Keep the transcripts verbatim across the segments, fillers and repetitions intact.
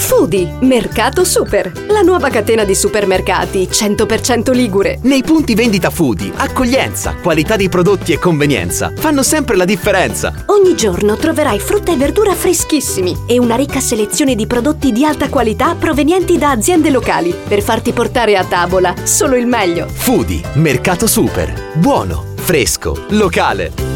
Foodie, Mercato Super, la nuova catena di supermercati cento per cento ligure. Nei punti vendita Foodie, accoglienza, qualità dei prodotti e convenienza fanno sempre la differenza. Ogni giorno troverai frutta e verdura freschissimi e una ricca selezione di prodotti di alta qualità provenienti da aziende locali per farti portare a tavola solo il meglio. Foodie, Mercato Super. Buono, fresco, locale.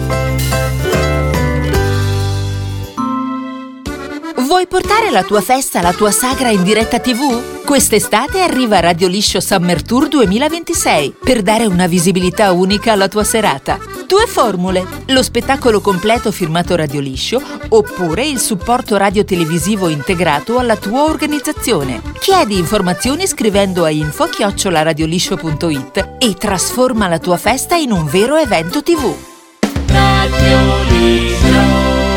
Vuoi portare la tua festa, la tua sagra in diretta tivù? Quest'estate arriva Radio Liscio Summer Tour duemilaventisei per dare una visibilità unica alla tua serata. Due formule: lo spettacolo completo firmato Radio Liscio oppure il supporto radio-televisivo integrato alla tua organizzazione. Chiedi informazioni scrivendo a info chiocciola radioliscio punto it e trasforma la tua festa in un vero evento tivù. Radio Liscio.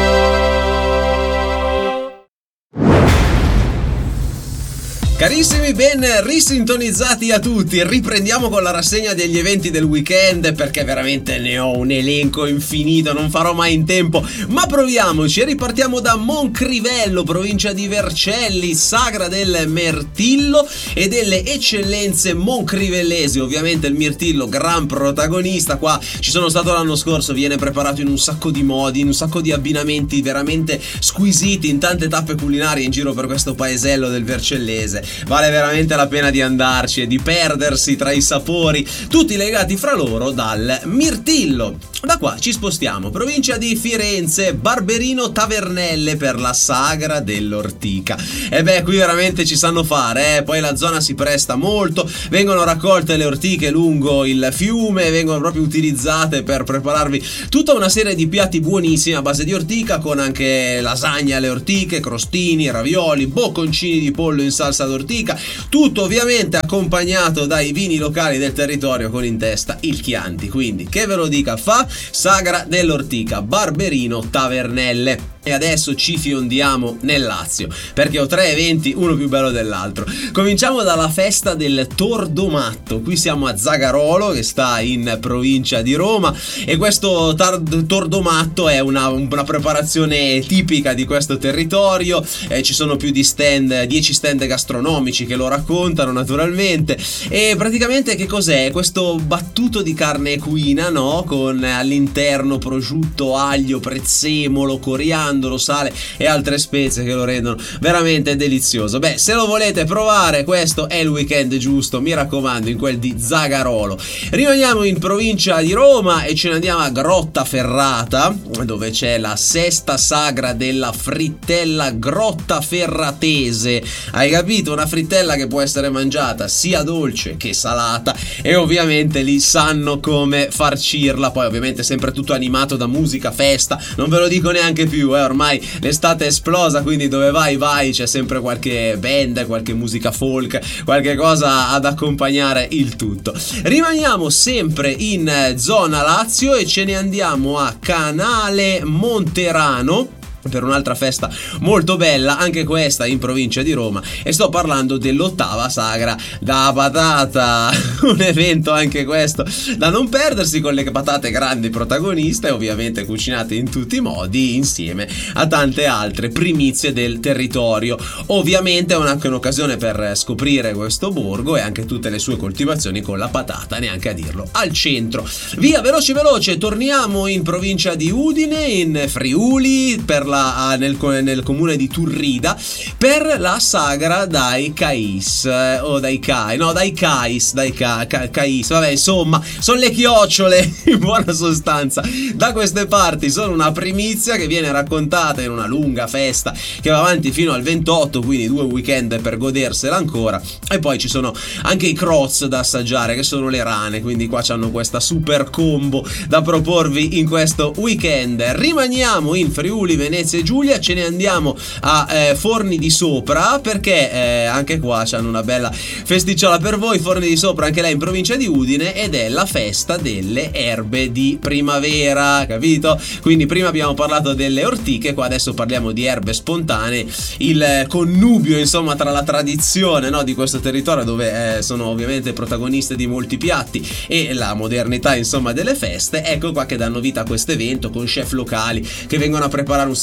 Carissimi, ben risintonizzati a tutti. Riprendiamo con la rassegna degli eventi del weekend, perché veramente ne ho un elenco infinito, non farò mai in tempo, ma proviamoci. Ripartiamo da Moncrivello, provincia di Vercelli, sagra del mirtillo e delle eccellenze moncrivellesi. Ovviamente il mirtillo gran protagonista. Qua ci sono stato l'anno scorso, viene preparato in un sacco di modi, in un sacco di abbinamenti veramente squisiti, in tante tappe culinarie in giro per questo paesello del Vercellese. Vale veramente la pena di andarci e di perdersi tra i sapori, tutti legati fra loro dal mirtillo. Da qua ci spostiamo, provincia di Firenze, Barberino Tavernelle per la sagra dell'ortica. E beh, qui veramente ci sanno fare, eh? Poi la zona si presta molto, vengono raccolte le ortiche lungo il fiume, vengono proprio utilizzate per prepararvi tutta una serie di piatti buonissimi a base di ortica, con anche lasagna alle ortiche, crostini, ravioli, bocconcini di pollo in salsa d'ortica, tutto ovviamente accompagnato dai vini locali del territorio con in testa il Chianti. Quindi che ve lo dica fa? Sagra dell'ortica, Barberino Tavernelle. E adesso ci fiondiamo nel Lazio, perché ho tre eventi, uno più bello dell'altro. Cominciamo dalla festa del Tordomatto. Qui siamo a Zagarolo, che sta in provincia di Roma, e questo tar- Tordomatto è una, una preparazione tipica di questo territorio. Eh, ci sono più di stand, dieci stand gastronomici che lo raccontano naturalmente. E praticamente che cos'è? Questo battuto di carne equina, no? Con all'interno prosciutto, aglio, prezzemolo, coriandolo, sale e altre spezie che lo rendono veramente delizioso. Beh, se lo volete provare, questo è il weekend giusto, mi raccomando, in quel di Zagarolo. Rimaniamo in provincia di Roma e ce ne andiamo a Grottaferrata, dove c'è la sesta sagra della frittella grottaferratese. Hai capito? Una frittella che può essere mangiata sia dolce che salata, e ovviamente lì sanno come farcirla. Poi ovviamente sempre tutto animato da musica, festa, non ve lo dico neanche più, eh. Ormai l'estate è esplosa, quindi dove vai vai c'è sempre qualche band, qualche musica folk, qualche cosa ad accompagnare il tutto. Rimaniamo sempre in zona Lazio e ce ne andiamo a Canale Monterano per un'altra festa molto bella, anche questa in provincia di Roma, e sto parlando dell'ottava sagra da patata. Un evento anche questo da non perdersi, con le patate grandi protagoniste, ovviamente cucinate in tutti i modi insieme a tante altre primizie del territorio. Ovviamente è anche un'occasione per scoprire questo borgo e anche tutte le sue coltivazioni, con la patata, neanche a dirlo, al centro. Via, veloce veloce, torniamo in provincia di Udine, in Friuli, per la, nel, nel comune di Turrida, per la sagra dai Cais, eh, o dai Cai, no dai Cais, dai Ca, Ca, Cais, vabbè, insomma sono le chiocciole in buona sostanza. Da queste parti sono una primizia che viene raccontata in una lunga festa che va avanti fino al ventotto, quindi due weekend per godersela ancora. E poi ci sono anche i croz da assaggiare, che sono le rane, quindi qua c'hanno questa super combo da proporvi in questo weekend. Rimaniamo in Friuli Venezia e Giulia, ce ne andiamo a eh, Forni di Sopra, perché eh, anche qua c'hanno una bella festicciola per voi. Forni di Sopra, anche lei in provincia di Udine, ed è la festa delle erbe di primavera, capito? Quindi prima abbiamo parlato delle ortiche, qua adesso parliamo di erbe spontanee, il connubio insomma tra la tradizione, no, di questo territorio, dove eh, sono ovviamente protagoniste di molti piatti, e la modernità insomma delle feste. Ecco qua che danno vita a questo evento, con chef locali che vengono a preparare un sacco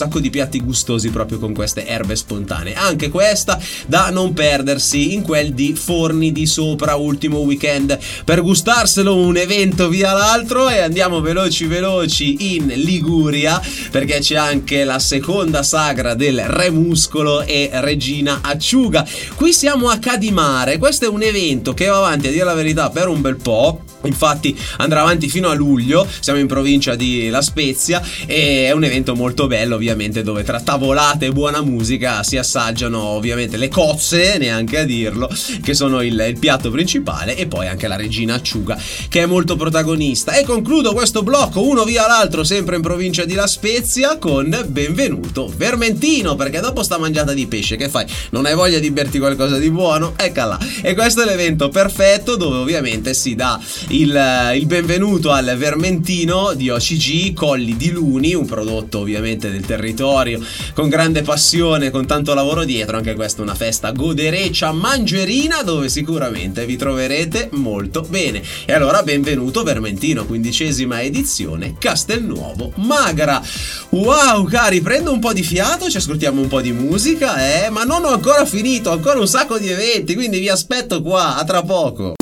sacco di piatti gustosi proprio con queste erbe spontanee. Anche questa da non perdersi in quel di Forni di Sopra, ultimo weekend per gustarselo, un evento via l'altro. E andiamo veloci veloci in Liguria, perché c'è anche la seconda sagra del Re Muscolo e Regina Acciuga. Qui siamo a Cadimare. Questo è un evento che va avanti, a dire la verità, per un bel po'. Infatti andrà avanti fino a luglio, siamo in provincia di La Spezia e è un evento molto bello, ovviamente, dove tra tavolate e buona musica si assaggiano ovviamente le cozze, neanche a dirlo, che sono il, il piatto principale, e poi anche la Regina Acciuga, che è molto protagonista. E concludo questo blocco, uno via l'altro, sempre in provincia di La Spezia, con Benvenuto Vermentino, perché dopo sta mangiata di pesce che fai? Non hai voglia di berti qualcosa di buono? Eccola. E questo è l'evento perfetto, dove ovviamente si dà Il, il benvenuto al Vermentino di O C G Colli di Luni, un prodotto ovviamente del territorio, con grande passione, con tanto lavoro dietro. Anche questa è una festa godereccia mangerina, dove sicuramente vi troverete molto bene. E allora benvenuto Vermentino, quindicesima edizione, Castelnuovo Magra. Wow cari, prendo un po' di fiato, ci ascoltiamo un po' di musica, eh? Ma non ho ancora finito, ancora un sacco di eventi, quindi vi aspetto qua, a tra poco.